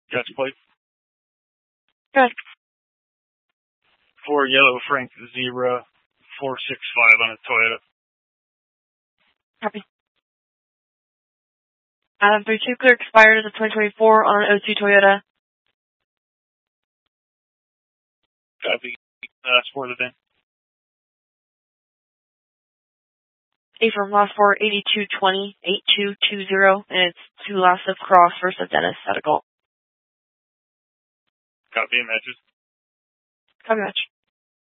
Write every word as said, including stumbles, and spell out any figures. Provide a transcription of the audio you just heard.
Gotcha, plate. Good. For yellow Frank Zebra four six five on a Toyota. Copy. Adam three two, clear expired as a twenty twenty-four on an oh two Toyota. Copy. Last four of the V I N. A from last four, eighty-two twenty, eighty-two twenty, and it's two last of Cross versus Dennis at a goal. Copy and matches. Copy match.